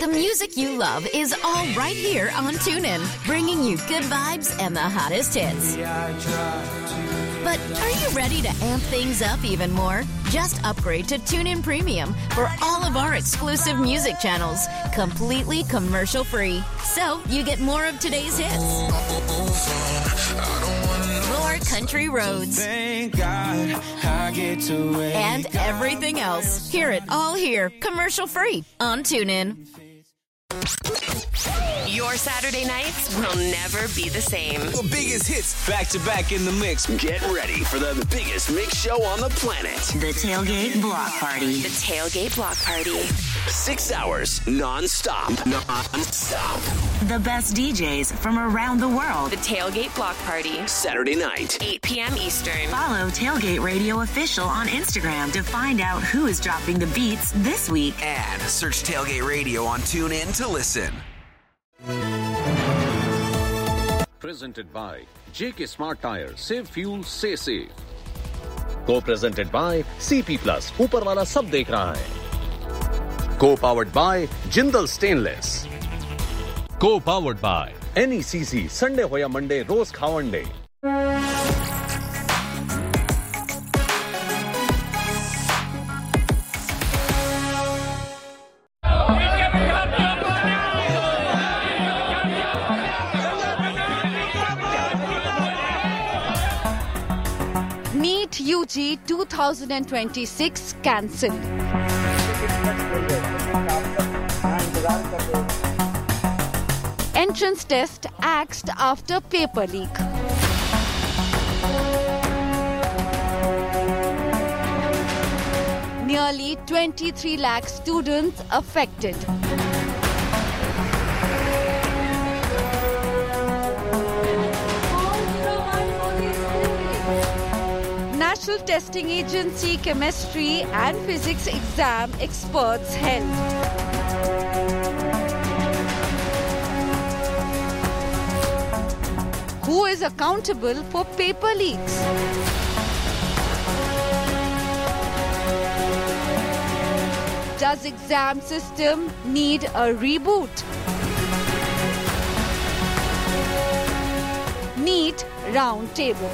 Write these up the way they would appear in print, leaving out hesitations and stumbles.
The music you love is all right here on TuneIn, bringing you good vibes and the hottest hits. But are you ready to amp things up even more? Just upgrade to TuneIn Premium for all of our exclusive music channels, completely commercial-free. So you get more of today's hits, more country roads, Thank God I get to wake and everything else. Hear it all here, commercial-free on TuneIn. Your Saturday nights will never be the same. The biggest hits back to back in the mix. Get ready for the biggest mix show on the planet. The Tailgate Block Party. The Tailgate Block Party. 6 hours non-stop. Non-stop. The best DJs from around the world. The Tailgate Block Party. Saturday night. 8 p.m. Eastern. Follow Tailgate Radio Official on Instagram to find out who is dropping the beats this week. And search Tailgate Radio on TuneIn to listen. Presented by JK Smart Tire. Save fuel, stay safe. Co-presented by CP Plus. ऊपर वाला सब देख रहा है. Co-powered by Jindal Stainless. Co-powered by NECC. Sunday हो या Monday, रोज खावन day. NEET UG 2026 cancelled. Entrance test axed after paper leak. Nearly 23 lakh students affected. National Testing Agency Chemistry and Physics exam experts held. Who is accountable for paper leaks? Does exam system need a reboot? NEET Roundtable.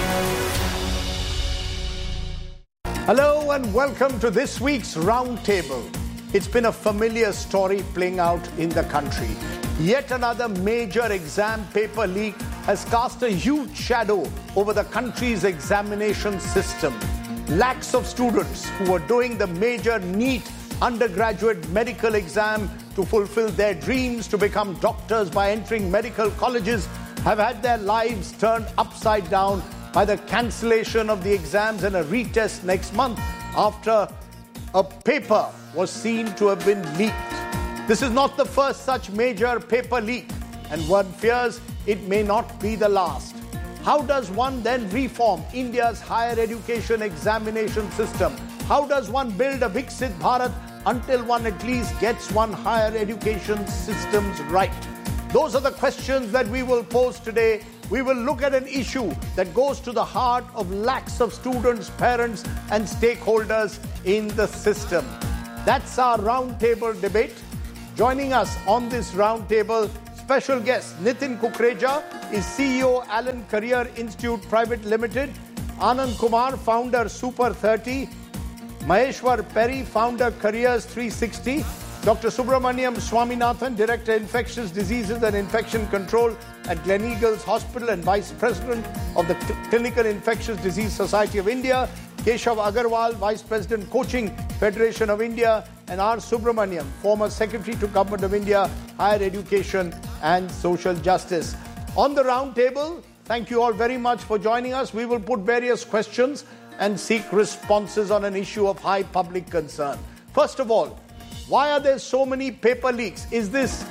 Hello and welcome to this week's Roundtable. It's been a familiar story playing out in the country. Yet another major exam paper leak has cast a huge shadow over the country's examination system. Lakhs of students who were doing the major NEET undergraduate medical exam to fulfill their dreams to become doctors by entering medical colleges have had their lives turned upside down by the cancellation of the exams and a retest next month after a paper was seen to have been leaked. This is not the first such major paper leak, and one fears it may not be the last. How does one then reform India's higher education examination system? How does one build a Viksit Bharat until one at least gets one higher education systems right? Those are the questions that we will pose today. We will look at an issue that goes to the heart of lakhs of students, parents, and stakeholders in the system. That's our roundtable debate. Joining us on this roundtable, special guest Nitin Kukreja is CEO Allen Career Institute Private Limited, Anand Kumar, founder Super 30, Maheshwar Perry, founder Careers 360, Dr. Subramaniam Swaminathan, Director Infectious Diseases and Infection Control at Gleneagles Hospital and Vice President of the Clinical Infectious Disease Society of India, Keshav Agarwal, Vice President Coaching Federation of India, and R. Subramaniam, former Secretary to Government of India, Higher Education and Social Justice. On the round table, thank you all very much for joining us. We will put various questions and seek responses on an issue of high public concern. First of all, why are there so many paper leaks? Is this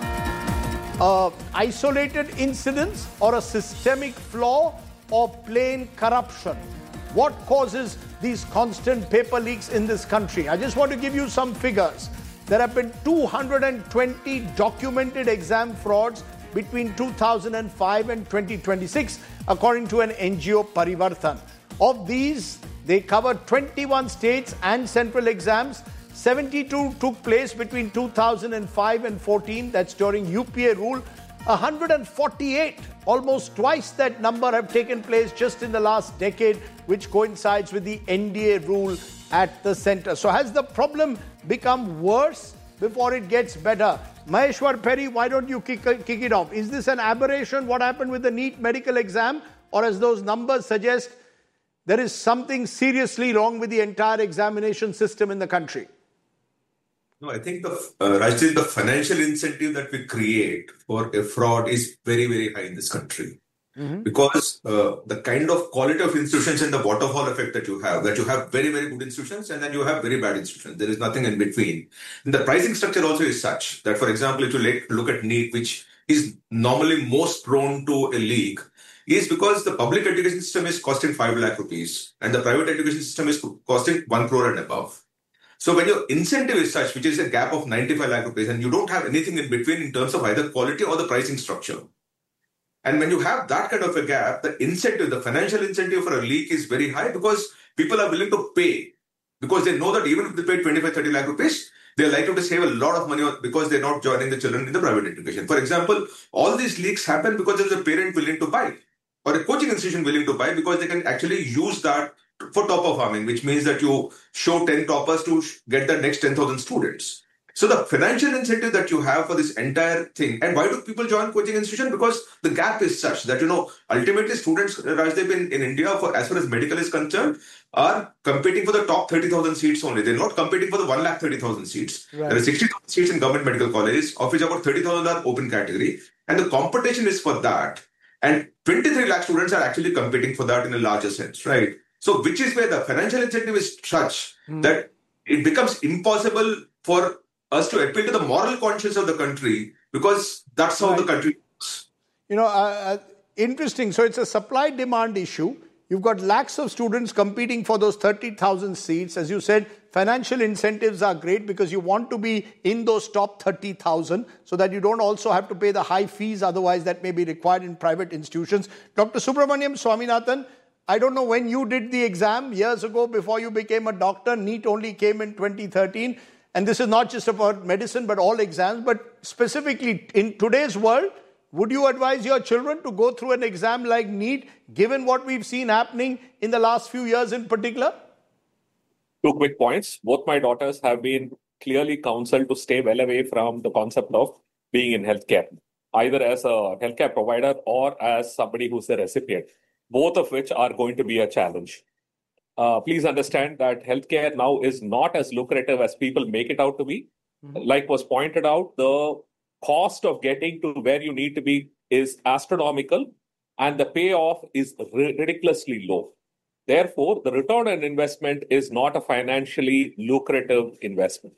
isolated incidents or a systemic flaw or plain corruption? What causes these constant paper leaks in this country? I just want to give you some figures. There have been 220 documented exam frauds between 2005 and 2026, according to an NGO, Parivartan. Of these, they cover 21 states and central exams. 72 took place between 2005 and 14. That's during UPA rule. 148, almost twice that number, have taken place just in the last decade, which coincides with the NDA rule at the center. So has the problem become worse before it gets better? Maheshwar Perry, why don't you kick it off? Is this an aberration, what happened with the NEET medical exam? Or as those numbers suggest, there is something seriously wrong with the entire examination system in the country? No, I think Rajdeep, the financial incentive that we create for a fraud is very, very high in this country. Because the kind of quality of institutions and the waterfall effect that you have very, very good institutions and then you have very bad institutions. There is nothing in between. And the pricing structure also is such that, for example, if you look at NEET, which is normally most prone to a leak, is because the public education system is costing 5 lakh rupees and the private education system is costing 1 crore and above. So when your incentive is such, which is a gap of 95 lakh rupees, and you don't have anything in between in terms of either quality or the pricing structure. And when you have that kind of a gap, the incentive, the financial incentive for a leak is very high because people are willing to pay. Because they know that even if they pay 25, 30 lakh rupees, they're likely to save a lot of money because they're not joining the children in the private education. For example, all these leaks happen because there's a parent willing to buy or a coaching institution willing to buy because they can actually use that for topper farming, which means that you show 10 toppers to get the next 10,000 students. So the financial incentive that you have for this entire thing, and why do people join coaching institution? Because the gap is such that, ultimately students, Rajdeep, in India, as far as medical is concerned, are competing for the top 30,000 seats only. They're not competing for the 130,000 seats. Right. There are 60,000 seats in government medical colleges, of which about 30,000 are open category. And the competition is for that. And 23 lakh students are actually competing for that in a larger sense, right? So which is where the financial incentive is such that it becomes impossible for us to appeal to the moral conscience of the country because that's how the country works. Interesting. So it's a supply-demand issue. You've got lakhs of students competing for those 30,000 seats. As you said, financial incentives are great because you want to be in those top 30,000 so that you don't also have to pay the high fees otherwise that may be required in private institutions. Dr. Subramaniam Swaminathan, I don't know when you did the exam years ago before you became a doctor. NEET only came in 2013. And this is not just about medicine, but all exams. But specifically in today's world, would you advise your children to go through an exam like NEET, given what we've seen happening in the last few years in particular? 2 quick points. Both my daughters have been clearly counseled to stay well away from the concept of being in healthcare, either as a healthcare provider or as somebody who's a recipient, both of which are going to be a challenge. Please understand that healthcare now is not as lucrative as people make it out to be. Like was pointed out, the cost of getting to where you need to be is astronomical and the payoff is ridiculously low. Therefore, the return on investment is not a financially lucrative investment.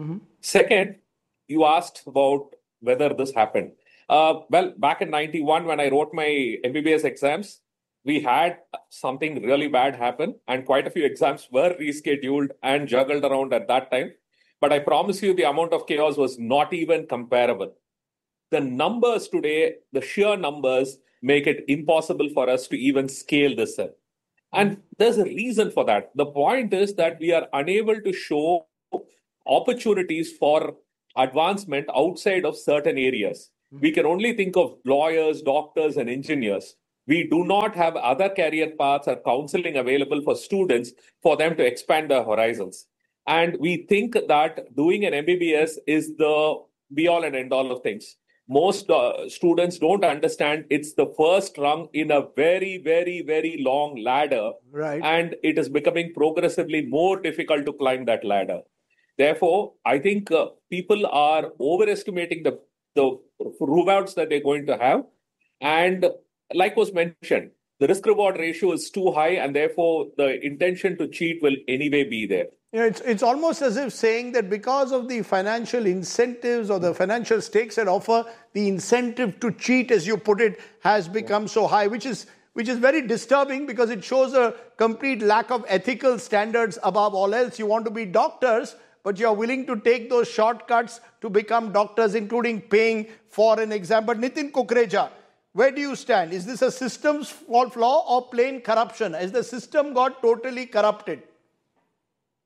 Second, you asked about whether this happened. Well, back in 91, when I wrote my MBBS exams, we had something really bad happen and quite a few exams were rescheduled and juggled around at that time. But I promise you the amount of chaos was not even comparable. The numbers today, the sheer numbers, make it impossible for us to even scale this up. And there's a reason for that. The point is that we are unable to show opportunities for advancement outside of certain areas. We can only think of lawyers, doctors, and engineers. We do not have other career paths or counseling available for students for them to expand their horizons. And we think that doing an MBBS is the be-all and end-all of things. Most students don't understand it's the first rung in a very, very, very long ladder. Right. And it is becoming progressively more difficult to climb that ladder. Therefore, I think people are overestimating the rewards that they're going to have. And like was mentioned, the risk-reward ratio is too high, and therefore the intention to cheat will anyway be there. It's almost as if saying that because of the financial incentives or the financial stakes that offer, the incentive to cheat, as you put it, has become so high, which is very disturbing because it shows a complete lack of ethical standards above all else. You want to be doctors, but you're willing to take those shortcuts to become doctors, including paying for an exam. But Nitin Kukreja, where do you stand? Is this a systems flaw or plain corruption? Has the system got totally corrupted?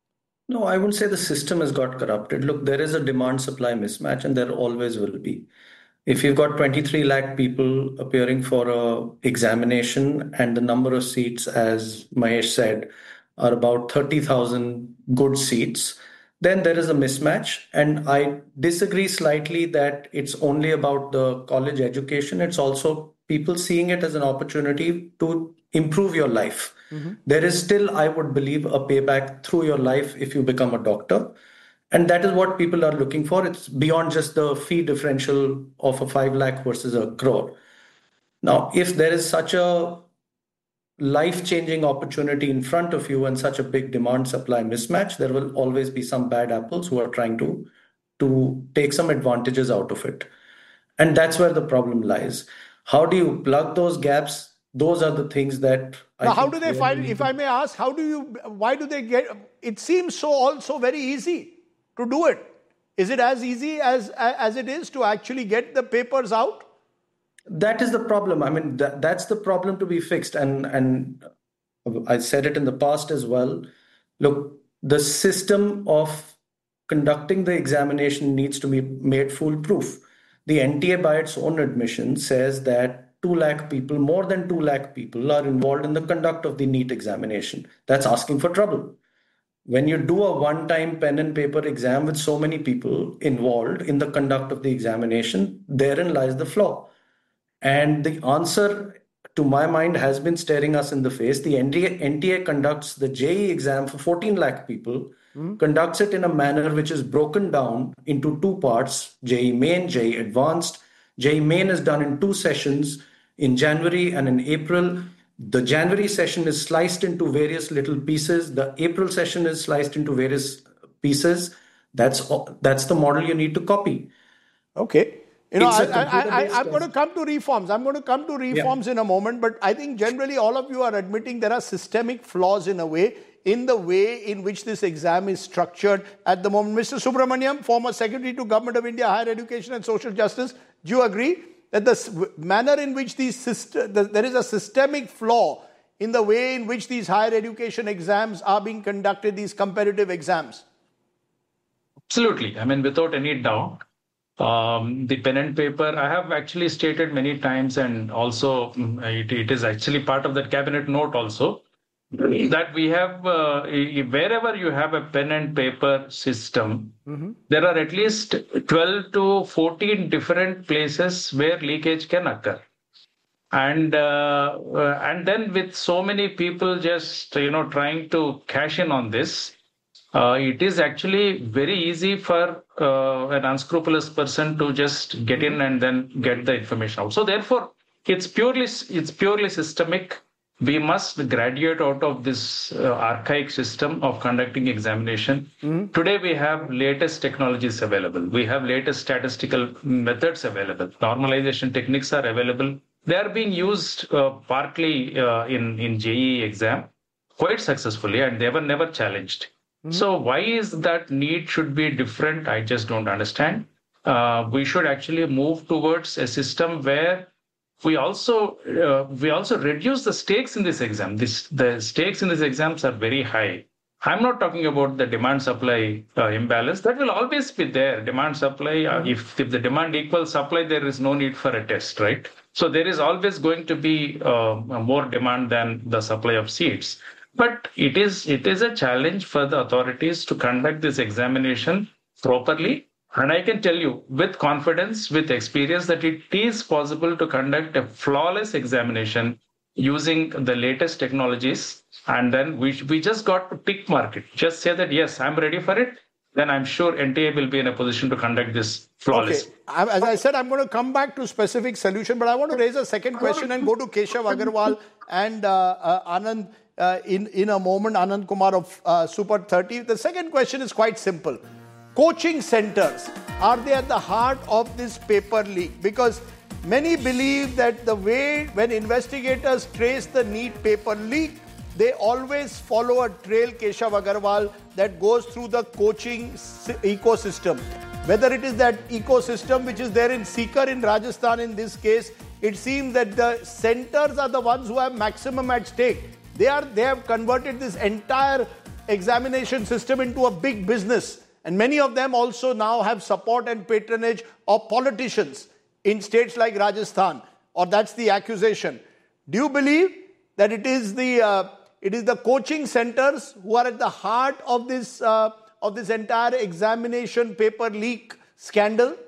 No, I wouldn't say the system has got corrupted. Look, there is a demand-supply mismatch, and there always will be. If you've got 23 lakh people appearing for a examination and the number of seats, as Mahesh said, are about 30,000 good seats, then there is a mismatch. And I disagree slightly that it's only about the college education. It's also people seeing it as an opportunity to improve your life. There is still, I would believe, a payback through your life if you become a doctor. And that is what people are looking for. It's beyond just the fee differential of a 5 lakh versus a crore. Now, if there is such a life-changing opportunity in front of you and such a big demand-supply mismatch, there will always be some bad apples who are trying to take some advantages out of it. And that's where the problem lies. How do you plug those gaps? Those are the things that... Now, how do they find, if I may ask, why do they get... It seems also very easy to do it. Is it as easy as it is to actually get the papers out? That is the problem. I mean, that's the problem to be fixed. And I said it in the past as well. Look, the system of conducting the examination needs to be made foolproof. The NTA by its own admission says that 2 lakh people, more than 2 lakh people are involved in the conduct of the NEET examination. That's asking for trouble. When you do a one-time pen and paper exam with so many people involved in the conduct of the examination, therein lies the flaw. And the answer, to my mind, has been staring us in the face. The NTA conducts the JEE exam for 14 lakh people, conducts it in a manner which is broken down into 2 parts, JEE Main, JEE Advanced. JEE Main is done in 2 sessions, in January and in April. The January session is sliced into various little pieces. The April session is sliced into various pieces. That's the model you need to copy. Okay. I'm going to come to reforms. In a moment. But I think generally all of you are admitting there are systemic flaws in the way in which this exam is structured at the moment. Mr. Subramaniam, former Secretary to Government of India, Higher Education and Social Justice, do you agree that the manner in which there is a systemic flaw in the way in which these higher education exams are being conducted, these competitive exams? Absolutely. I mean, without any doubt. The pen and paper, I have actually stated many times, and also it is actually part of that cabinet note also, that we have, wherever you have a pen and paper system, there are at least 12 to 14 different places where leakage can occur. And then with so many people just, trying to cash in on this, it is actually very easy for an unscrupulous person to just get in and then get the information out. So therefore, it's purely systemic. We must graduate out of this archaic system of conducting examination. Today, we have latest technologies available. We have latest statistical methods available. Normalization techniques are available. They are being used partly in JEE exam quite successfully, and they were never challenged. So why is that need should be different? I just don't understand. We should actually move towards a system where we also reduce the stakes in this exam. The stakes in these exams are very high. I'm not talking about the demand-supply imbalance. That will always be there. Demand-supply, if the demand equals supply, there is no need for a test, right? So there is always going to be more demand than the supply of seats. But it is a challenge for the authorities to conduct this examination properly. And I can tell you with confidence, with experience, that it is possible to conduct a flawless examination using the latest technologies. And then we just got to tick mark it. Just say that, yes, I'm ready for it. Then I'm sure NTA will be in a position to conduct this flawlessly. Okay. As I said, I'm going to come back to specific solution, but I want to raise a second question and go to Keshav Agarwal and Anand. In a moment, Anand Kumar of Super 30. The second question is quite simple. Coaching centers, are they at the heart of this paper leak? Because many believe that the way when investigators trace the NEET paper leak, they always follow a trail, Keshav Agarwal, that goes through the coaching ecosystem. Whether it is that ecosystem which is there in Sikar in Rajasthan in this case, it seems that the centers are the ones who have maximum at stake. They have converted this entire examination system into a big business. And many of them also now have support and patronage of politicians in states like Rajasthan, or that's the accusation. Do you believe that it is the coaching centers who are at the heart of this entire examination paper leak scandal?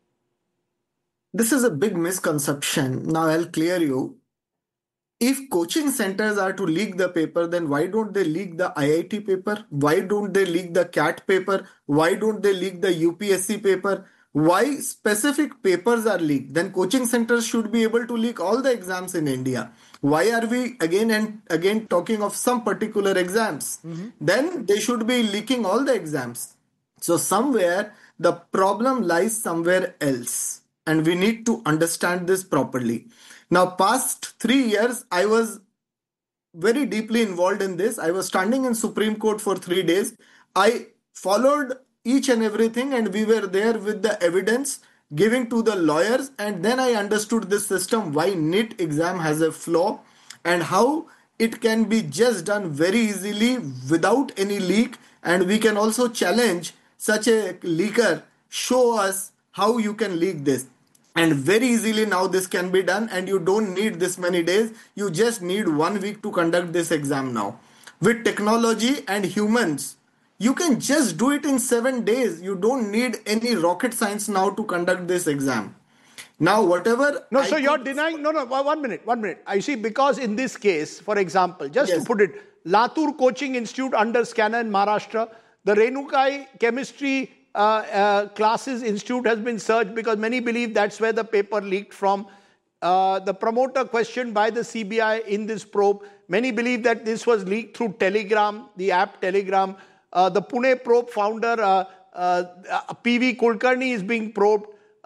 This is a big misconception. Now I'll clear you. If coaching centers are to leak the paper, then why don't they leak the IIT paper? Why don't they leak the CAT paper? Why don't they leak the UPSC paper? Why specific papers are leaked? Then coaching centers should be able to leak all the exams in India. Why are we again and again talking of some particular exams? Then they should be leaking all the exams. So somewhere the problem lies somewhere else. And we need to understand this properly. Now, past 3 years, I was very deeply involved in this. I was standing in Supreme Court for 3 days. I followed each and everything, and we were there with the evidence giving to the lawyers. And then I understood this system, why NEET exam has a flaw and how it can be just done very easily without any leak. And we can also challenge such a leaker, show us how you can leak this. And very easily now this can be done, and you don't need this many days. You just need 1 week to conduct this exam now. With technology and humans, you can just do it in 7 days. You don't need any rocket science now to conduct this exam. Now, whatever... No, so you're denying... No, 1 minute. I see, because in this case, for example, just to put it, Latur Coaching Institute under scanner in Maharashtra, the Renukai Chemistry Classes Institute has been searched because many believe that's where the paper leaked from. The promoter questioned by the CBI in this probe. Many believe that this was leaked through Telegram, the app Telegram. The Pune probe founder, PV Kulkarni, is being probed.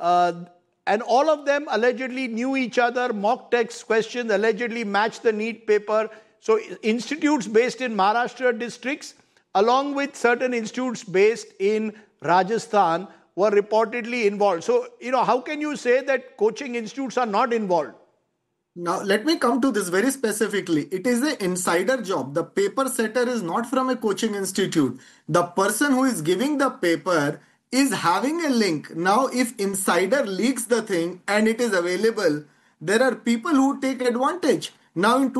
And all of them allegedly knew each other, mock text questions allegedly matched the NEET paper. So institutes based in Maharashtra districts, along with certain institutes based in Rajasthan, were reportedly involved. So, how can you say that coaching institutes are not involved? Now, let me come to this very specifically. It is an insider job. The paper setter is not from a coaching institute. The person who is giving the paper is having a link. Now, if insider leaks the thing and it is available, there are people who take advantage. Now in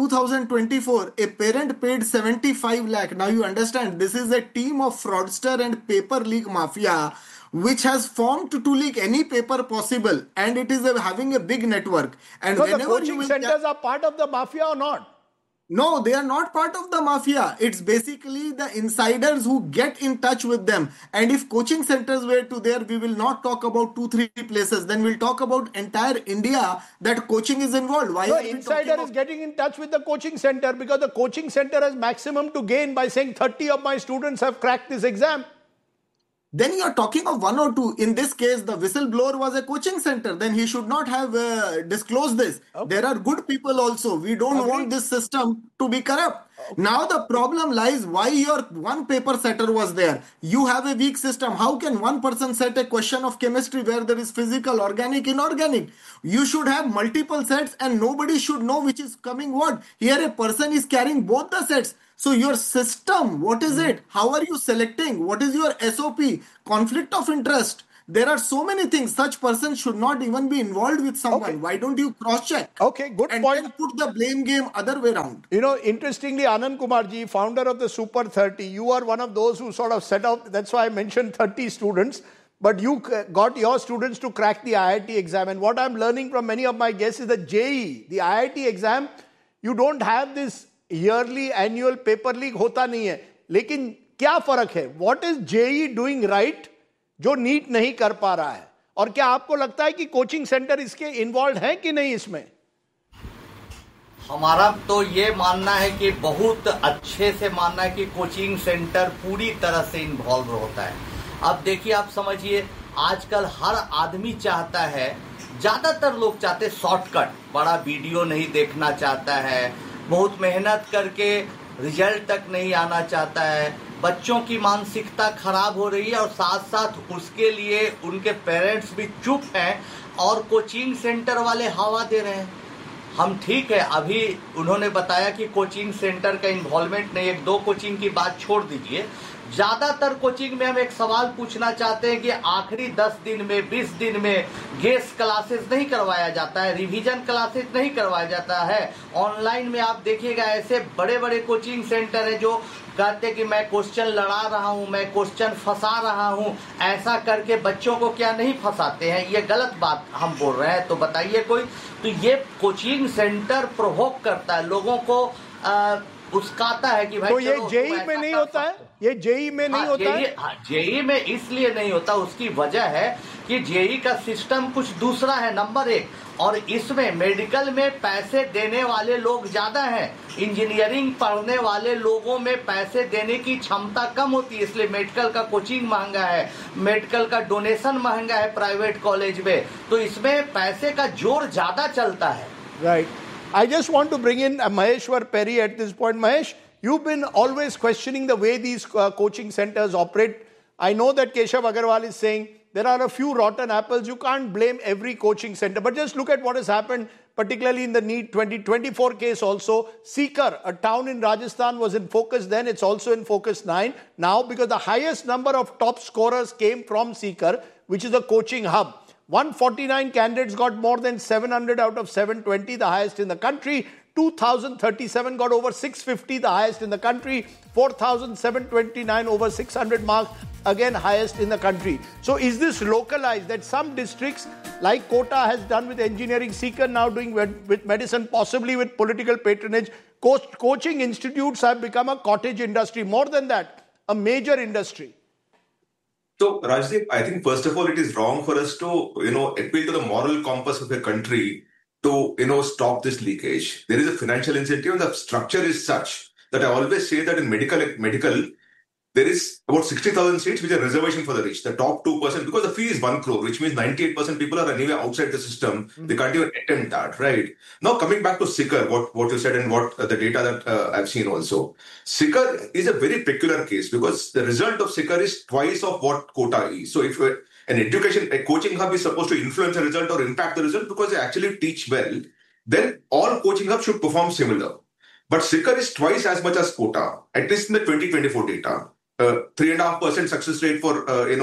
2024, a parent paid 75 lakh. Now you understand, this is a team of fraudster and paper leak mafia which has formed to leak any paper possible, and it is having a big network. And so the coaching centers are part of the mafia or not? No, they are not part of the mafia. It's basically the insiders who get in touch with them. And if coaching centers were to there, we will not talk about 2-3 places. Then we'll talk about entire India that coaching is involved. Why the insider is getting in touch with the coaching center because the coaching center has maximum to gain by saying 30 of my students have cracked this exam. Then you are talking of 1 or 2. In this case, the whistleblower was a coaching center. Then he should not have disclosed this. Okay. There are good people also. We don't want this system to be corrupt. Okay. Now the problem lies why your one paper setter was there. You have a weak system. How can one person set a question of chemistry where there is physical, organic, inorganic? You should have multiple sets and nobody should know which is coming what. Here a person is carrying both the sets. So your system, what is it? How are you selecting? What is your SOP? Conflict of interest. There are so many things. Such persons should not even be involved with someone. Okay. Why don't you cross-check? Okay, good and point. And then put the blame game other way around. Interestingly, Anand Kumarji, founder of the Super 30, you are one of those who sort of set out, that's why I mentioned 30 students, but you got your students to crack the IIT exam. And what I'm learning from many of my guests is that JEE, the IIT exam, you don't have this yearly annual paper leak होता नहीं है. लेकिन क्या फर्क है? What is JEE doing right जो NEET नहीं कर पा रहा है? और क्या आपको लगता है कि कोचिंग सेंटर इसके इन्वॉल्व है कि नहीं इसमें? हमारा तो ये मानना है कि बहुत अच्छे से मानना है कि कोचिंग सेंटर पूरी तरह से इन्वॉल्व होता है. अब देखिए, आप समझिए, आजकल हर आदमी चाहता है, ज्यादातर लोग चाहते शॉर्टकट, बड़ा वीडियो नहीं देखना चाहता है, बहुत मेहनत करके रिजल्ट तक नहीं आना चाहता है. बच्चों की मानसिकता खराब हो रही है और साथ साथ उसके लिए उनके पेरेंट्स भी चुप हैं और कोचिंग सेंटर वाले हवा दे रहे हैं. हम ठीक है, अभी उन्होंने बताया कि कोचिंग सेंटर का इन्वॉल्वमेंट नहीं, 1-2 कोचिंग की बात छोड़ दीजिए, ज्यादातर कोचिंग में हम एक सवाल पूछना चाहते हैं कि आखिरी 10 दिन में 20 दिन में गेस्ट क्लासेस नहीं करवाया जाता है, रिवीजन क्लासेस नहीं करवाया जाता है। ऑनलाइन में आप देखिएगा ऐसे बड़े बड़े कोचिंग सेंटर है जो कहते हैं कि मैं क्वेश्चन लड़ा रहा हूं, मैं क्वेश्चन फंसा रहा हूं, ऐसा करके बच्चों को क्या नहीं फंसाते हैं? ये गलत बात हम बोल रहे हैं तो बताइए कोई। तो ये कोचिंग सेंटर प्रोवोक करता है, लोगों को उस्काता है कि भाई तो ये जेई में नहीं होता है, ये जेई में नहीं होता है। जेई में इसलिए नहीं होता, उसकी वजह है कि जेई का सिस्टम कुछ दूसरा है, नंबर 1, और इसमें मेडिकल में पैसे देने वाले लोग ज्यादा हैं, इंजीनियरिंग पढ़ने वाले लोगों में पैसे देने की क्षमता कम होती है, इसलिए मेडिकल का कोचिंग महंगा है, मेडिकल का डोनेशन महंगा है प्राइवेट कॉलेज में, तो इसमें पैसे का जोर ज्यादा चलता है। Right. I just want to bring in Maheshwar Perry at this point. Mahesh, you've been always questioning the way these coaching centers operate. I know that Keshav Agarwal is saying there are a few rotten apples. You can't blame every coaching center. But just look at what has happened, particularly in the NEET 2024 case also. Sikar, a town in Rajasthan, was in focus then. It's also in focus 9 now because the highest number of top scorers came from Sikar, which is a coaching hub. 149 candidates got more than 700 out of 720, the highest in the country. 2,037 got over 650, the highest in the country. 4,729 over 600 marks, again highest in the country. So is this localized that some districts like Kota has done with engineering, Sikar now doing with medicine, possibly with political patronage? Coaching institutes have become a cottage industry. More than that, a major industry. So, Rajdeep, I think first of all, it is wrong for us to, appeal to the moral compass of a country to, stop this leakage. There is a financial incentive and the structure is such that I always say that in medical, there is about 60,000 seats which are reservation for the rich, the top 2%, because the fee is 1 crore, which means 98% people are anyway outside the system. They can't even attempt that, right? Now, coming back to Sikar, what you said and what the data that I've seen also. Sikar is a very peculiar case because the result of Sikar is twice of what Kota is. So if a coaching hub is supposed to influence the result or impact the result because they actually teach well, then all coaching hubs should perform similar. But Sikar is twice as much as Kota, at least in the 2024 data. 3.5% success rate for,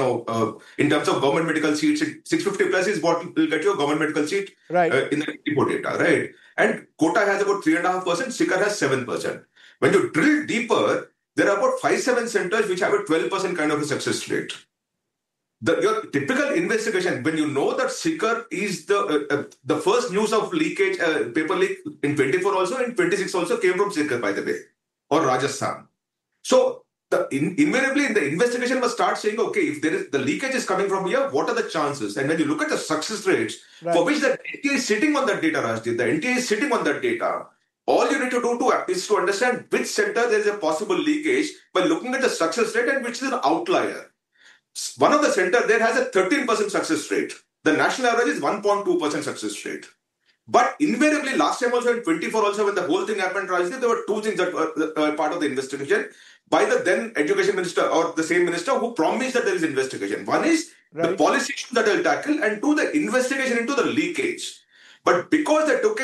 in terms of government medical seats. 650 plus is what will get you a government medical seat in the report data, right? And Kota has about 3.5%, Sikar has 7%. When you drill deeper, there are about 5-7 centers which have a 12% kind of a success rate. Your typical investigation, when you know that Sikar is the first news of leakage, paper leak in 24 also, in 26 also came from Sikar, by the way, or Rajasthan. So, invariably, the investigation must start saying, okay, if the leakage is coming from here, what are the chances? And when you look at the success rates, for which the NTA is sitting on that data, Rajdeep, the NTA is sitting on that data, all you need to do is to understand which center there is a possible leakage by looking at the success rate and which is an outlier. One of the center there has a 13% success rate. The national average is 1.2% success rate. But invariably, last time also in 24 also, when the whole thing happened, Rajdeep, there were two things that were part of the investigation by the then education minister or the same minister who promised that there is investigation. One is the policy issues that they'll tackle, and two, the investigation into the leakage. But because they took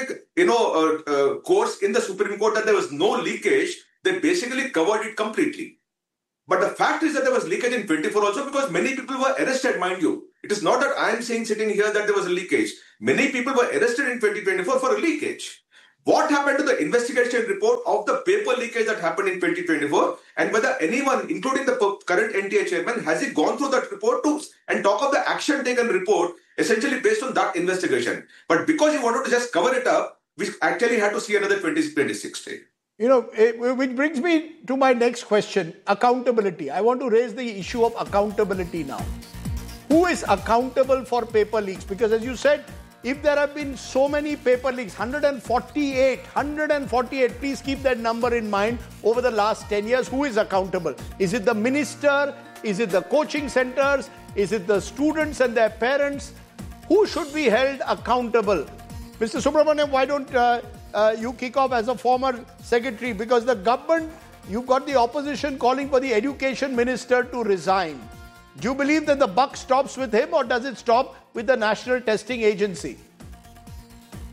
a course in the Supreme Court that there was no leakage, they basically covered it completely. But the fact is that there was leakage in 24 also because many people were arrested, mind you. It is not that I am saying sitting here that there was a leakage. Many people were arrested in 2024 for a leakage. What happened to the investigation report of the paper leakage that happened in 2024 and whether anyone, including the current NTA chairman, has he gone through that report and talk of the action taken report essentially based on that investigation. But because he wanted to just cover it up, we actually had to see another 2026 day. Which brings me to my next question, accountability. I want to raise the issue of accountability now. Who is accountable for paper leaks? Because as you said, if there have been so many paper leaks, 148, please keep that number in mind over the last 10 years, who is accountable? Is it the minister? Is it the coaching centers? Is it the students and their parents? Who should be held accountable? Mr. Subramaniam, why don't you kick off as a former secretary? Because the government, you've got the opposition calling for the education minister to resign. Do you believe that the buck stops with him or does it stop with the National Testing Agency?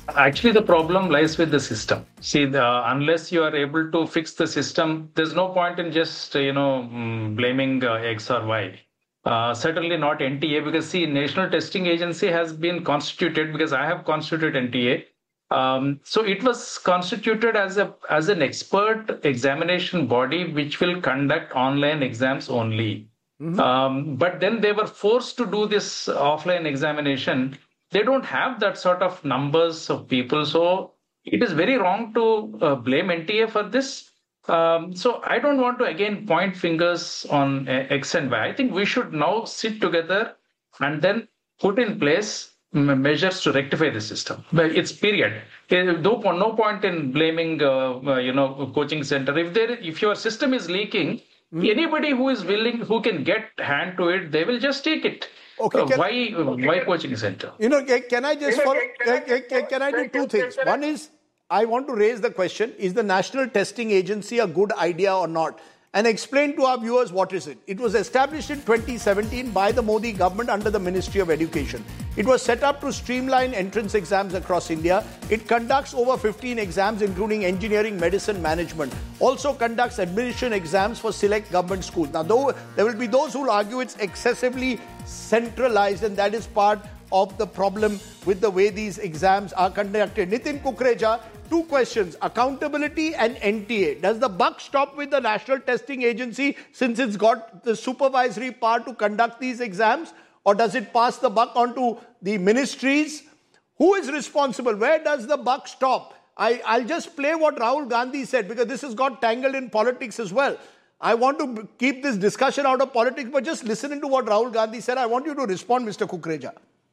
Actually, the problem lies with the system. See, unless you are able to fix the system, there's no point in just, blaming X or Y. Certainly not NTA, because see, National Testing Agency has been constituted, because I have constituted NTA. So it was constituted as an expert examination body which will conduct online exams only. But then they were forced to do this offline examination. They don't have that sort of numbers of people. So it is very wrong to blame NTA for this. So I don't want to again point fingers on X and Y. I think we should now sit together and then put in place measures to rectify the system. But it's period. No point in blaming, coaching center. If your system is leaking, anybody who is willing, who can get hand to it, they will just take it. Okay. Why coaching center? Can I just can I do two things? One is, I want to raise the question, is the National Testing Agency a good idea or not? And explain to our viewers what is it. It was established in 2017 by the Modi government under the Ministry of Education. It was set up to streamline entrance exams across India. It conducts over 15 exams, including engineering, medicine, management. Also conducts admission exams for select government schools. Now, though there will be those who will argue it's excessively centralized, and that is part of the problem with the way these exams are conducted. Nitin Kukreja, two questions: accountability and NTA. Does the buck stop with the National Testing Agency since it's got the supervisory power to conduct these exams, or does it pass the buck on to the ministries? Who is responsible? Where does the buck stop? I'll just play what Rahul Gandhi said, because this has got tangled in politics as well. I want to keep this discussion out of politics, but just listening to what Rahul Gandhi said, I want you to respond, Mr. Kukreja.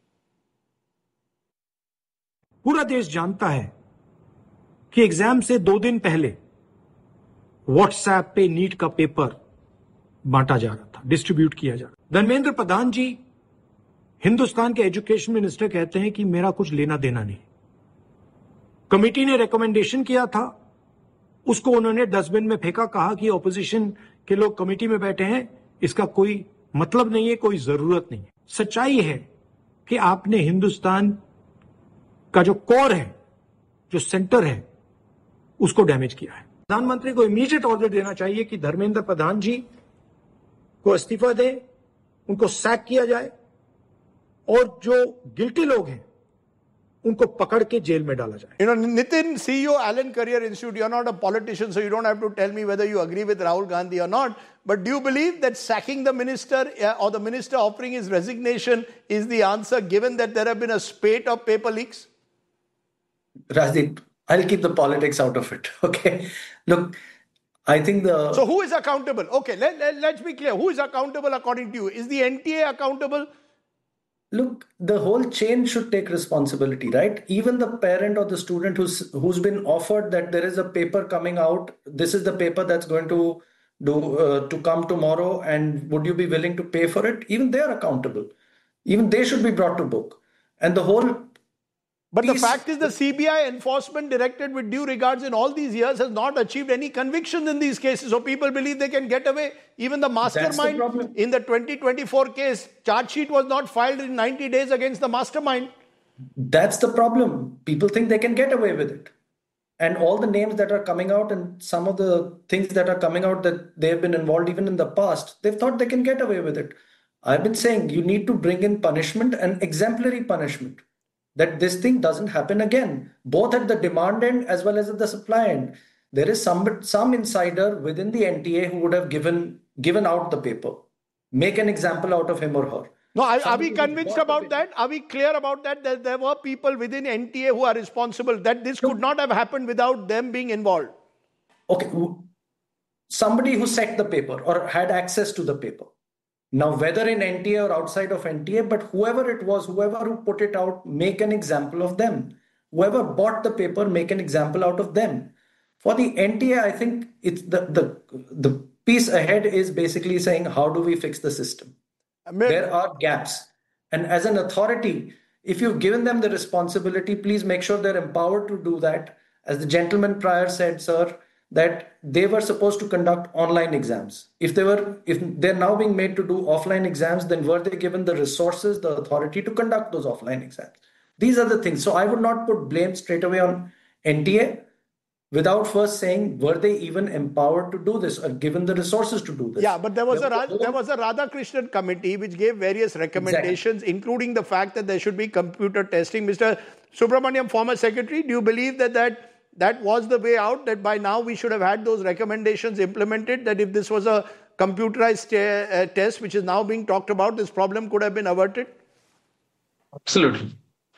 पूरा देश जानता है कि exam से 2 दिन पहले WhatsApp पे NEET का पेपर बांटा जा रहा था, डिस्ट्रीब्यूट किया जा रहा था। धर्मेंद्र प्रधान जी, हिंदुस्तान के एजुकेशन मिनिस्टर, कहते हैं कि मेरा कुछ लेना देना नहीं। कमेटी ने रिकमेंडेशन किया था, उसको उन्होंने डस्टबिन में फेंका, कहा कि ऑपोजिशन के लोग कमेटी में बैठे हैं, इसका कोई मतलब नहीं है, कोई जरूरत नहीं है। सच्चाई है कि आपने हिंदुस्तान का जो कोर है, जो सेंटर है, उसको डैमेज किया है। प्रधानमंत्री को इमीडिएट ऑर्डर देना चाहिए कि धर्मेंद्र प्रधान जी को इस्तीफा दें, उनको सैक किया जाए, और जो गिल्टी लोग हैं उनको पकड़ के जेल में डाला जाए। Nitin, CEO Allen Career Institute, you're not a politician, so you don't have to tell me whether you agree with Rahul Gandhi or not. But do you believe that sacking the minister or the minister offering his resignation is the answer, given that there have been a spate of paper leaks? Rajdeep, I'll keep the politics out of it. Okay. Look, I think So who is accountable? Okay, let's be clear. Who is accountable according to you? Is the NTA accountable? Look, the whole chain should take responsibility, right? Even the parent or the student who's been offered that there is a paper coming out, this is the paper that's going to come tomorrow, and would you be willing to pay for it? Even they are accountable. Even they should be brought to book. And the whole But the fact is, the CBI enforcement directorate, with due regards, in all these years has not achieved any convictions in these cases. So people believe they can get away. Even the mastermind in the 2024 case, charge sheet was not filed in 90 days against the mastermind. That's the problem. People think they can get away with it. And all the names that are coming out and some of the things that are coming out that they have been involved even in the past, they've thought they can get away with it. I've been saying you need to bring in punishment and exemplary punishment, that this thing doesn't happen again, both at the demand end as well as at the supply end. There is some insider within the NTA who would have given out the paper. Make an example out of him or her. No, are we convinced about that? Are we clear about that? That there were people within NTA who are responsible, that this could not have happened without them being involved? Okay, somebody who set the paper or had access to the paper. Now, whether in NTA or outside of NTA, but whoever it was, whoever who put it out, make an example of them. Whoever bought the paper, make an example out of them. For the NTA, I think it's the piece ahead is basically saying, how do we fix the system? There are gaps. And as an authority, if you've given them the responsibility, please make sure they're empowered to do that. As the gentleman prior said, sir, that they were supposed to conduct online exams. If they're now being made to do offline exams, then were they given the resources, the authority to conduct those offline exams? These are the things. So I would not put blame straight away on NTA without first saying, were they even empowered to do this or given the resources to do this? Yeah, but there was a Radhakrishnan committee which gave various recommendations, including the fact that there should be computer testing. Mr. Subramaniam, former secretary, do you believe that was the way out, that by now we should have had those recommendations implemented, that if this was a computerized test which is now being talked about, this problem could have been averted? Absolutely.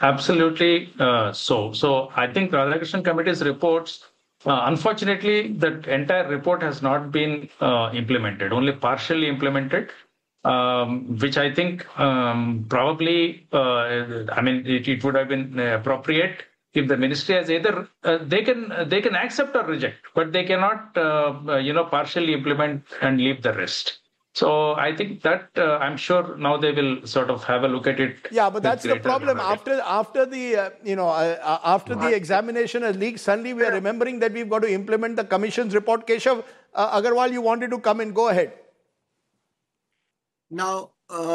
So I think Radhakrishnan Committee's reports, unfortunately, that entire report has not been implemented, only partially implemented, which I think probably, it would have been appropriate if the ministry has either, they can accept or reject, but they cannot, partially implement and leave the rest. So I think that I'm sure now they will sort of have a look at it. Yeah, but that's the problem. After the examination has leaked, suddenly we are remembering that we've got to implement the commission's report. Keshav Agarwal, you wanted to come in. Go ahead. Now,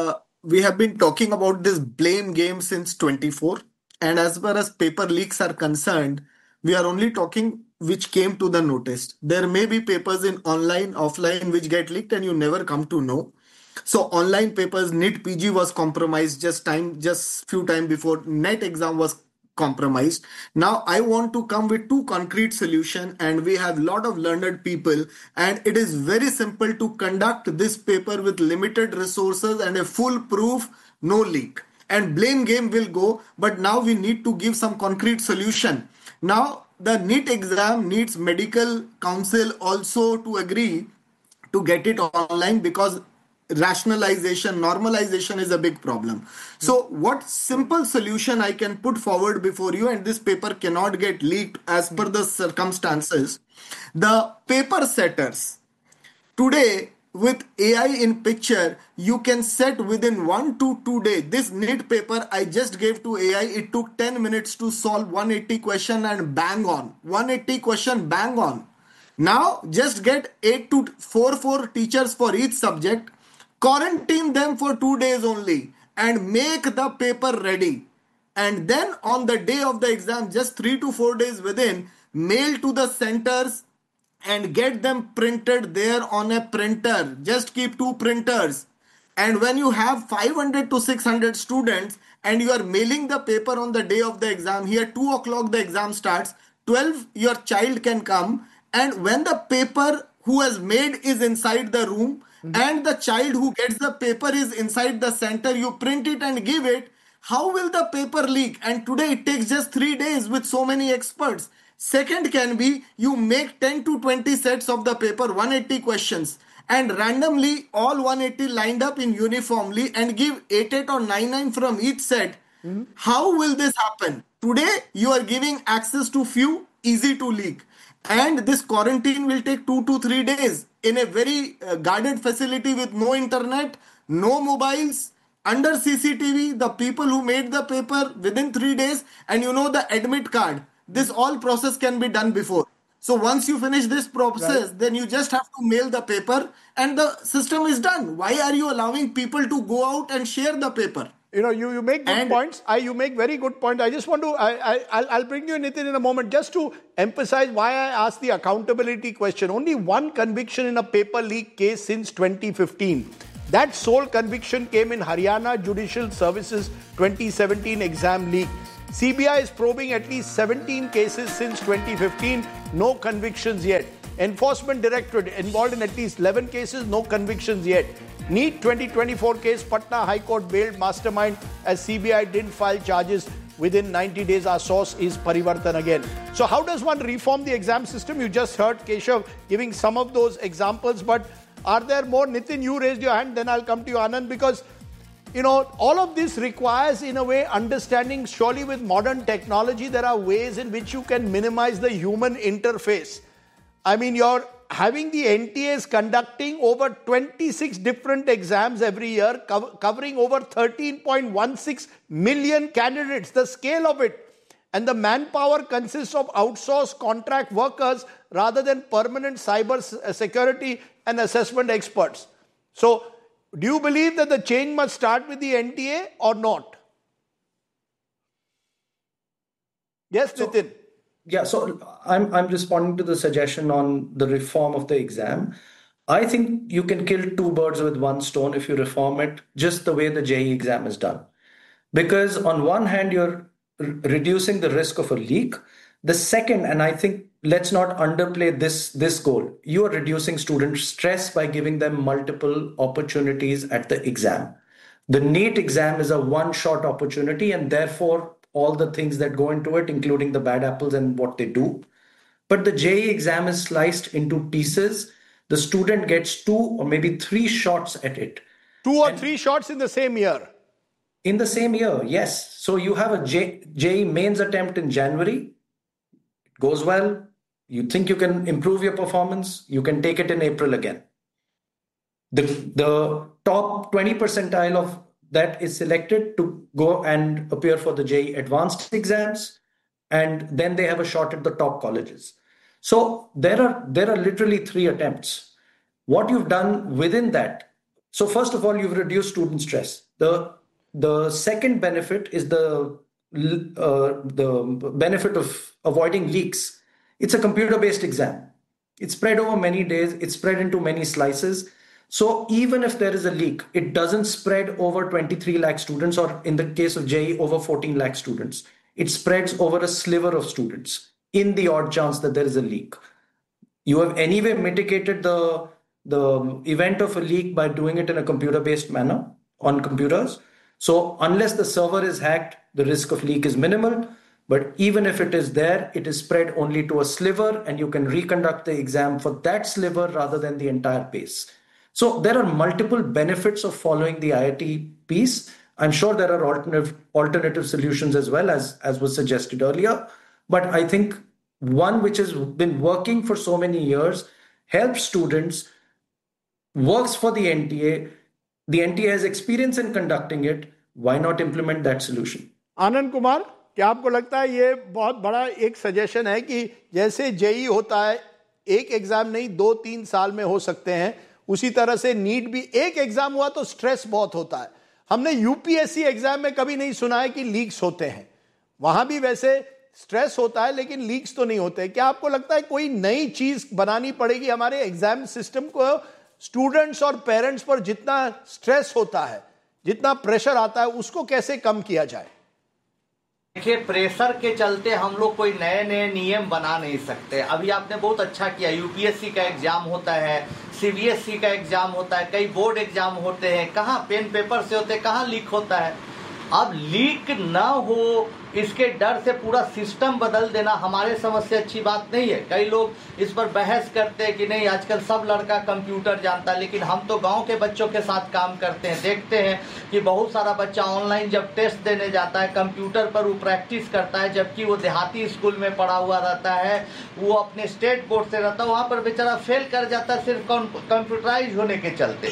we have been talking about this blame game since 24. And as far as paper leaks are concerned, we are only talking which came to the notice. There may be papers in online, offline, which get leaked and you never come to know. So online papers, NEET PG was compromised just few time before NET exam was compromised. Now I want to come with two concrete solutions, and we have a lot of learned people, and it is very simple to conduct this paper with limited resources and a foolproof, no leak. And blame game will go, but now we need to give some concrete solution. Now, the NEET exam needs medical council also to agree to get it online, because rationalization, normalization is a big problem. So what simple solution I can put forward before you, and this paper cannot get leaked as per the circumstances. The paper setters. Today, with AI in picture, you can set within 1 to 2 days. This NEET paper I just gave to AI, it took 10 minutes to solve 180 question and bang on. 180 question, bang on. Now, just get 8 to 4 teachers for each subject, quarantine them for 2 days only, and make the paper ready. And then on the day of the exam, just 3 to 4 days within, mail to the centers and get them printed there on a printer. Just keep 2 printers. And when you have 500 to 600 students and you are mailing the paper on the day of the exam, here 2 o'clock the exam starts, 12 your child can come, and when the paper who has made is inside the room and the child who gets the paper is inside the center, you print it and give it, how will the paper leak? And today it takes just 3 days with so many experts. Second can be, you make 10 to 20 sets of the paper, 180 questions, and randomly all 180 lined up in uniformly and give 8 or 9 from each set. How will this happen? Today you are giving access to few, easy to leak. And this quarantine will take 2 to 3 days in a very guarded facility with no internet, no mobiles, under CCTV, the people who made the paper within 3 days, and the admit card. This all process can be done before. So once you finish this process, then you just have to mail the paper and the system is done. Why are you allowing people to go out and share the paper? You make good points. You make very good points. I just want to, I'll bring you Nitin in a moment, just to emphasize why I asked the accountability question. Only one conviction in a paper leak case since 2015. That sole conviction came in Haryana Judicial Services 2017 exam leak. CBI is probing at least 17 cases since 2015, no convictions yet. Enforcement Directorate involved in at least 11 cases, no convictions yet. NEET 2024 case, Patna High Court bailed mastermind as CBI didn't file charges within 90 days. Our source is Parivartan again. So how does one reform the exam system? You just heard Keshav giving some of those examples, but are there more? Nitin, you raised your hand, then I'll come to you, Anand, because all of this requires, in a way, understanding. Surely with modern technology, there are ways in which you can minimize the human interface. I mean, you're having the NTAs conducting over 26 different exams every year, covering over 13.16 million candidates, the scale of it. And the manpower consists of outsourced contract workers rather than permanent cyber security and assessment experts. So, do you believe that the change must start with the NTA or not? Yes, Nitin. Yeah, so I'm responding to the suggestion on the reform of the exam. I think you can kill two birds with one stone if you reform it just the way the JEE exam is done. Because on one hand, you're reducing the risk of a leak. The second, and I think let's not underplay this goal, you are reducing student stress by giving them multiple opportunities at the exam. The NEET exam is a one-shot opportunity, and therefore all the things that go into it, including the bad apples and what they do. But the JEE exam is sliced into pieces. The student gets 2 or maybe 3 shots at it. 2 or 3 shots in the same year? In the same year, yes. So you have a JEE mains attempt in January. It goes well. You think you can improve your performance. You can take it in April again. The top 20 percentile of that is selected to go and appear for the JEE advanced exams. And then they have a shot at the top colleges. So there are literally 3 attempts. What you've done within that, so first of all, you've reduced student stress. The second benefit is the benefit of avoiding leaks. It's a computer-based exam. It's spread over many days. It's spread into many slices. So even if there is a leak, it doesn't spread over 23 lakh students, or in the case of JEE, over 14 lakh students. It spreads over a sliver of students in the odd chance that there is a leak. You have anyway mitigated the event of a leak by doing it in a computer-based manner on computers. So unless the server is hacked, the risk of leak is minimal. But even if it is there, it is spread only to a sliver, and you can reconduct the exam for that sliver rather than the entire base. So there are multiple benefits of following the IIT piece. I'm sure there are alternative solutions as well, as was suggested earlier. But I think one which has been working for so many years, helps students, works for the NTA. The NTA has experience in conducting it. Why not implement that solution? Anand Kumar, क्या आपको लगता है ये बहुत बड़ा एक suggestion है कि जैसे जेईई होता है, एक एग्जाम नहीं 2-3 साल में हो सकते हैं, उसी तरह से नीट भी एक एग्जाम हुआ तो स्ट्रेस बहुत होता है. हमने यूपीएससी एग्जाम में कभी नहीं सुना है कि लीक्स होते हैं. वहां भी वैसे स्ट्रेस होता है लेकिन लीक्स तो नहीं होते. क्या आपको लगता है कोई नई चीज बनानी पड़ेगी हमारे एग्जाम सिस्टम को? स्टूडेंट्स और पेरेंट्स पर जितना स्ट्रेस होता है, जितना प्रेशर आता है, उसको कैसे कम किया जाए? देखिए, प्रेशर के चलते हम लोग कोई नए नए नियम बना नहीं सकते. अभी आपने बहुत अच्छा किया, यूपीएससी का एग्जाम होता है, सीबीएसई का एग्जाम होता है, कई बोर्ड एग्जाम होते हैं, कहाँ पेन पेपर से होते हैं, कहाँ लीक होता है. अब लीक ना हो इसके डर से पूरा सिस्टम बदल देना हमारे समझ से अच्छी बात नहीं है. कई लोग इस पर बहस करते हैं कि नहीं आजकल सब लड़का कंप्यूटर जानता है, लेकिन हम तो गांव के बच्चों के साथ काम करते हैं, देखते हैं कि बहुत सारा बच्चा ऑनलाइन जब टेस्ट देने जाता है कंप्यूटर पर वो प्रैक्टिस करता है, जबकि वो देहाती स्कूल में पढ़ा हुआ रहता है, वो अपने स्टेट बोर्ड से रहता है, वहां पर बेचारा फेल कर जाता है सिर्फ कंप्यूटराइज होने के चलते.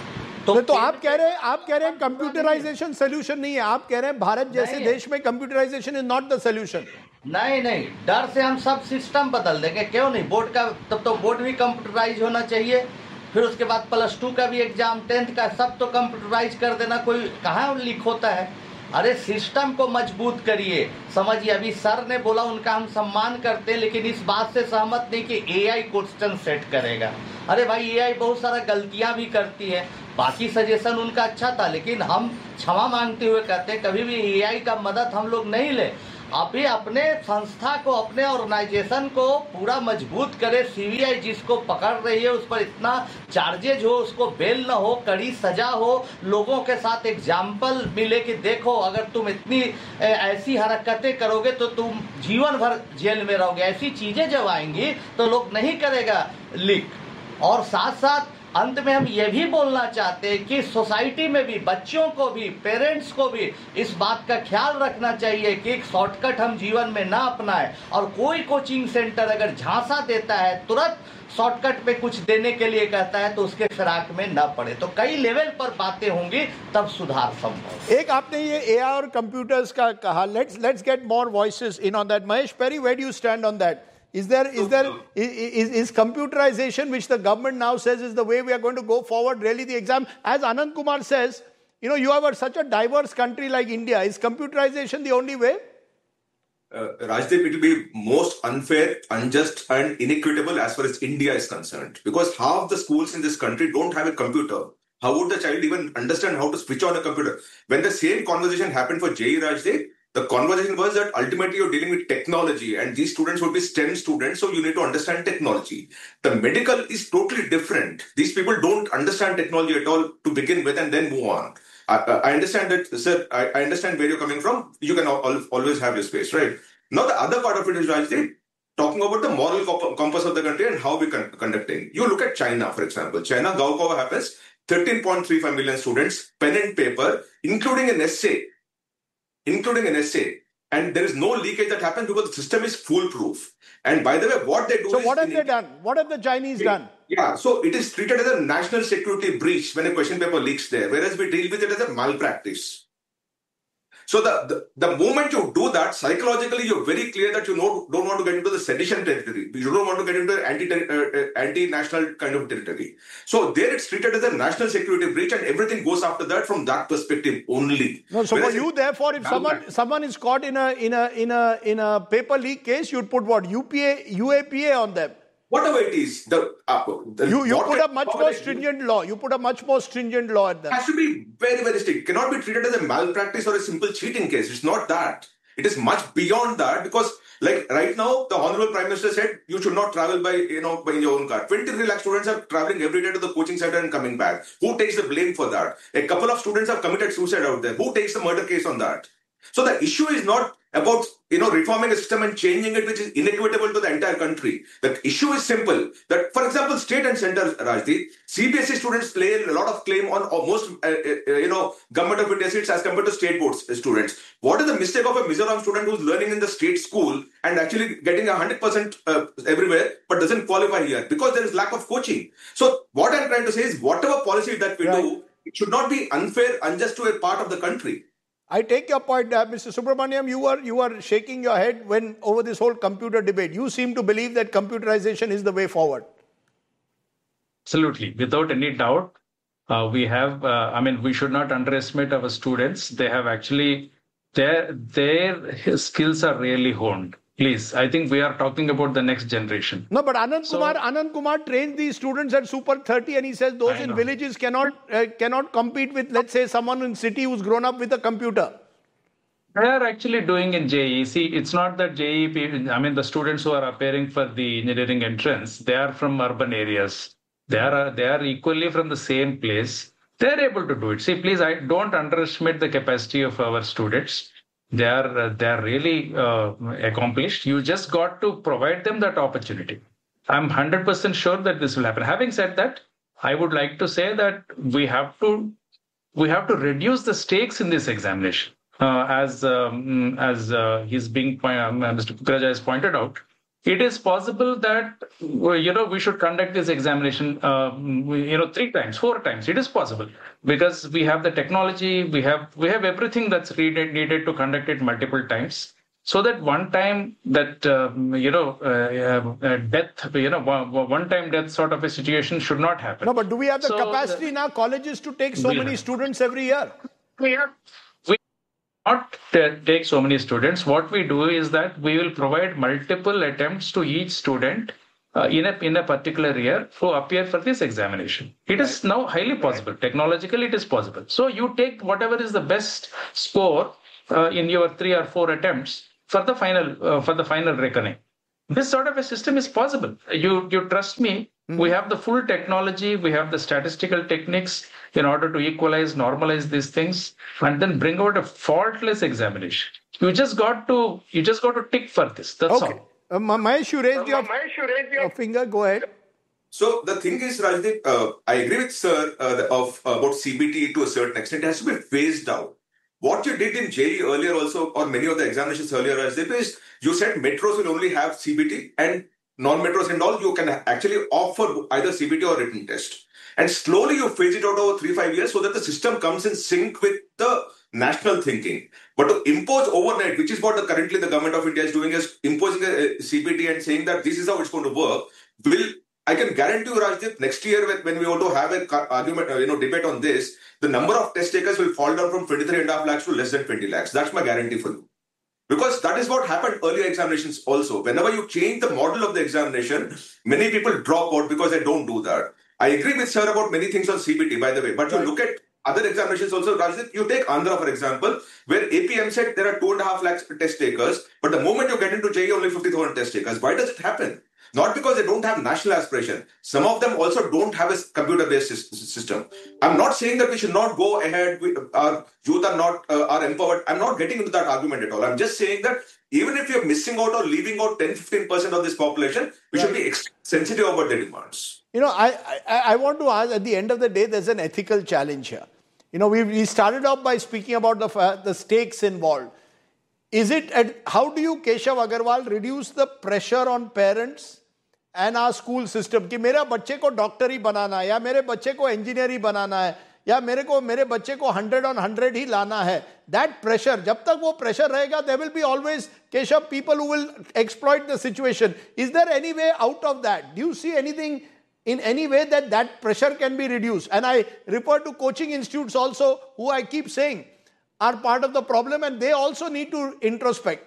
तो आप कह रहे हैं कंप्यूटराइजेशन सोल्यूशन नहीं है. आप कह रहे हैं भारत जैसे देश में computerisation is not the solution. नहीं, डर से हम सब सिस्टम बदल देंगे. क्यों नहीं? बोर्ड का तब तो बोर्ड भी कंप्यूटराइज होना चाहिए, फिर उसके बाद +2 का भी एग्जाम, 10th का, सब तो कंप्यूटराइज कर देना. कोई कहाँ लीक होता है? अरे सिस्टम को मजबूत करिए. समझिए, अभी सर ने बोला, उनका हम सम्मान करते हैं, लेकिन इस बात से सहमत नहीं कि एआई क्वेश्चन सेट करेगा. अरे भाई, एआई बहुत सारा गलतियां भी करती है. बाकी सजेशन उनका अच्छा था, लेकिन हम क्षमा मांगते हुए कहते हैं कभी भी एआई का मदद हम लोग नहीं ले. अभी अपने संस्था को, अपने ऑर्गेनाइजेशन को पूरा मजबूत करे. सीबीआई जिसको पकड़ रही है उस पर इतना चार्जेज हो, उसको बेल न हो, कड़ी सजा हो, लोगों के साथ एग्जाम्पल मिले कि देखो अगर तुम इतनी ऐसी हरकतें करोगे तो तुम जीवन भर जेल में रहोगे. ऐसी चीजें जब आएंगी तो लोग नहीं करेगा लीक. और साथ साथ अंत में हम ये भी बोलना चाहते हैं कि सोसाइटी में भी, बच्चों को भी, पेरेंट्स को भी इस बात का ख्याल रखना चाहिए कि एक शॉर्टकट हम जीवन में ना अपनाएं. और कोई कोचिंग सेंटर अगर झांसा देता है, तुरंत शॉर्टकट पे कुछ देने के लिए कहता है, तो उसके फिराक में ना पड़े. तो कई लेवल पर बातें होंगी, तब सुधार संभव. एक आपने ये एआई और कंप्यूटर्स का कहा. Let's get more voices in on that. Mahesh peri, where do you stand on that? Is computerization, which the government now says is the way we are going to go forward, really the exam? As Anand Kumar says, you have such a diverse country like India. Is computerization the only way? Rajdeep, it will be most unfair, unjust, and inequitable as far as India is concerned. Because half the schools in this country don't have a computer. How would the child even understand how to switch on a computer? When the same conversation happened for JEE, Rajdeep, the conversation was that ultimately you're dealing with technology and these students would be STEM students, so you need to understand technology. The medical is totally different. These people don't understand technology at all to begin with and then move on. I understand that, sir, I understand where you're coming from. You can always have your space, right? Now, the other part of it is, Rajdeep, talking about the moral compass of the country and how we're conducting. You look at China, for example. China, Gaokao happens, 13.35 million students, pen and paper, including an essay. And there is no leakage that happens because the system is foolproof. And by the way, what they do So what have they done? What have the Chinese done? Yeah, so it is treated as a national security breach when a question paper leaks there, whereas we deal with it as a malpractice. So the moment you do that, psychologically, you're very clear that you don't want to get into the sedition territory. You don't want to get into the anti-national kind of territory. So there it's treated as a national security breach and everything goes after that from that perspective only. No, so for you, therefore, if someone is caught in a paper leak case, you'd put what? UAPA on them. Whatever it is, you put a much more stringent law. You put a much more stringent law at them. It has to be very, very strict. It cannot be treated as a malpractice or a simple cheating case. It's not that. It is much beyond that because, like right now, the Honorable Prime Minister said you should not travel by your own car. 23 lakh students are traveling every day to the coaching center and coming back. Who takes the blame for that? A couple of students have committed suicide out there. Who takes the murder case on that? So the issue is not about reforming a system and changing it, which is inequitable to the entire country. The issue is simple. That, for example, state and center, Rajdeep, CBSE students play a lot of claim on most government of India seats as compared to state board students. What is the mistake of a Mizoram student who's learning in the state school and actually getting 100% everywhere, but doesn't qualify here because there is lack of coaching? So what I'm trying to say is, whatever policy that we do, it should not be unfair, unjust to a part of the country. I take your point, Mr. Subramaniam. You were shaking your head when over this whole computer debate. You seem to believe that computerization is the way forward. Absolutely, without any doubt. We have. We should not underestimate our students. They have actually their skills are really honed. Please, I think we are talking about the next generation. No, but Anand Kumar trains these students at Super 30 and he says those in villages cannot compete with, let's say, someone in city who's grown up with a computer. They are actually doing in JEE. See, it's not that JEE, the students who are appearing for the engineering entrance, they are from urban areas. They are equally from the same place. They are able to do it. See, please, I don't underestimate the capacity of our students. They are really accomplished. You just got to provide them that opportunity. I'm 100% sure that this will happen. Having said that, I would like to say that we have to reduce the stakes in this examination. As Mr. Kukreja has pointed out, it is possible that we should conduct this examination 3 times, 4 times. It is possible because we have the technology, we have everything that's needed to conduct it multiple times, so that one time that one-time death sort of a situation should not happen. No, but do we have the capacity in our colleges to take so many students every year? We not take so many students. What we do is that we will provide multiple attempts to each student in a particular year to appear for this examination. It is now highly possible. Technologically, it is possible. So you take whatever is the best score in your 3 or 4 attempts for the final reckoning. This sort of a system is possible. You trust me. We have the full technology. We have the statistical techniques in order to equalize, normalize these things, and then bring out a faultless examination. You just got to tick for this. That's all. Mahesh, you raised your finger. Go ahead. So the thing is, Rajdeep, I agree with Sir about CBT to a certain extent. It has to be phased out. What you did in JEE earlier also, or many of the examinations earlier, Rajdeep, is you said metros will only have CBT and non-metros and all, you can actually offer either CBT or written test. And slowly you phase it out over 3-5 years so that the system comes in sync with the national thinking. But to impose overnight, which is what currently the government of India is doing, is imposing a CBT and saying that this is how it's going to work, I can guarantee you, Rajdeep, next year when we want to have an argument, debate on this, the number of test takers will fall down from 23.5 lakhs to less than 20 lakhs. That's my guarantee for you. Because that is what happened earlier examinations also. Whenever you change the model of the examination, many people drop out because they don't do that. I agree with sir about many things on CBT, by the way. But you look at other examinations also, Rajdeep, you take Andhra, for example, where APM said there are 2.5 lakhs test takers, but the moment you get into JEE, only 50,000 test takers. Why does it happen? Not because they don't have national aspiration. Some of them also don't have a computer-based system. I'm not saying that we should not go ahead. Our youth are empowered. I'm not getting into that argument at all. I'm just saying that even if you're missing out or leaving out 10-15% of this population, we should be sensitive about their demands. I want to ask, at the end of the day, there's an ethical challenge here. We started off by speaking about the stakes involved. How do you, Keshav Agarwal, reduce the pressure on parents and our school system कि मेरा बच्चे को doctor ही बनाना है या मेरे बच्चे को engineer ही बनाना है या मेरे बच्चे को 100 on 100 ही लाना है? That pressure, जब तक वो pressure रहेगा, there will be always, Keshav, people who will exploit the situation. Is there any way out of that? Do you see anything in any way that pressure can be reduced? And I refer to coaching institutes also, who I keep saying are part of the problem, and they also need to introspect.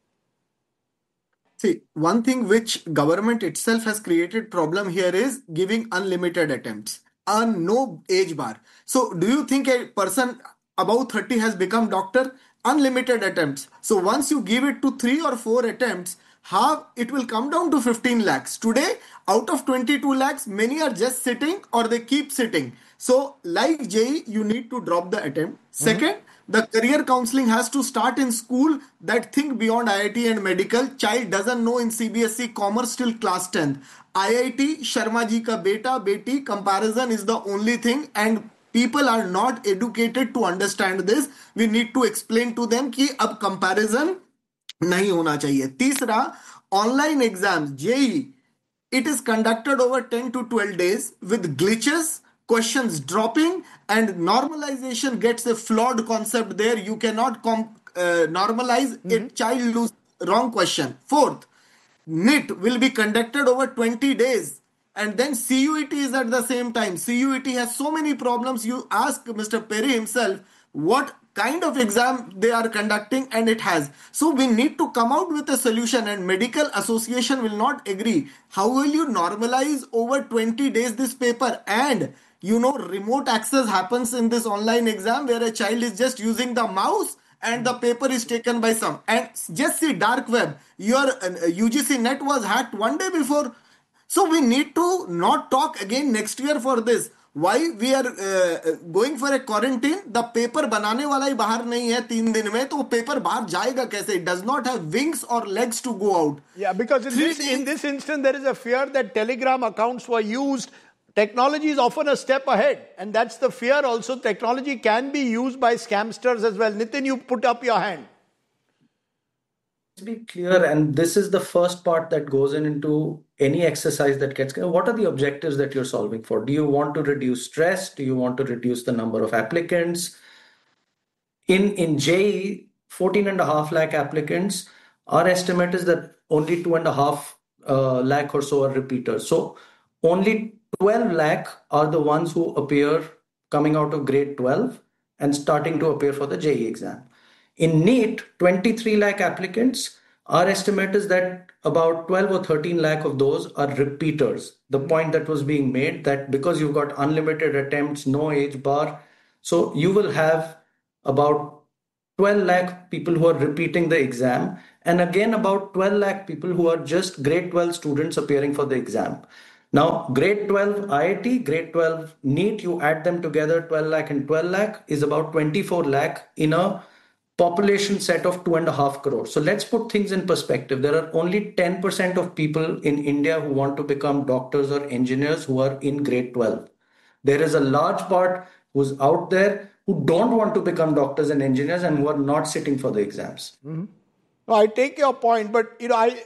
See, one thing which government itself has created problem here is giving unlimited attempts and no age bar. So do you think a person above 30 has become doctor? Unlimited attempts. So once you give it to 3 or 4 attempts, it will come down to 15 lakhs. Today, out of 22 lakhs, many are just sitting or they keep sitting. So like JEE, you need to drop the attempt. Second, the career counseling has to start in school. That think beyond IIT and medical. Child doesn't know in CBSE commerce till class 10th. IIT, Sharma ji ka beta, beti, comparison is the only thing, and people are not educated to understand this. We need to explain to them कि अब comparison नहीं होना चाहिए. तीसरा, online exams, JEE, it is conducted over 10 to 12 days with glitches, questions dropping, and normalization gets a flawed concept there. You cannot normalize a child lose wrong question. Fourth, NIT will be conducted over 20 days. And then CUET is at the same time. CUET has so many problems. You ask Mr. Perry himself what kind of exam they are conducting, and it has. So we need to come out with a solution, and medical association will not agree. How will you normalize over 20 days this paper? And remote access happens in this online exam where a child is just using the mouse and the paper is taken by some. And just see dark web. Your UGC net was hacked one day before. So we need to not talk again next year for this. Why we are going for a quarantine? The paper बनाने वाला ही बाहर नहीं है 3 दिन में, तो वो paper बाहर जाएगा कैसे? It does not have wings or legs to go out. Yeah, because in this instance there is a fear that Telegram accounts were used. Technology is often a step ahead, and that's the fear also. Technology can be used by scamsters as well. Nitin, you put up your hand. Let's be clear, and this is the first part that goes into any exercise that gets. What are the objectives that you're solving for? Do you want to reduce stress? Do you want to reduce the number of applicants? In JEE, 14.5 lakh applicants. Our estimate is that only 2.5 lakh or so are repeaters. So only 12 lakh are the ones who appear coming out of grade 12 and starting to appear for the JEE exam. In NEET, 23 lakh applicants. Our estimate is that about 12 or 13 lakh of those are repeaters. The point that was being made that because you've got unlimited attempts, no age bar, so you will have about 12 lakh people who are repeating the exam, and again about 12 lakh people who are just grade 12 students appearing for the exam. Now, grade 12 IIT, grade 12 NEET, you add them together, 12 lakh and 12 lakh is about 24 lakh in a population set of 2.5 crores. So let's put things in perspective. There are only 10% of people in India who want to become doctors or engineers who are in grade 12. There is a large part who's out there who don't want to become doctors and engineers and who are not sitting for the exams. Mm-hmm. No, I take your point, but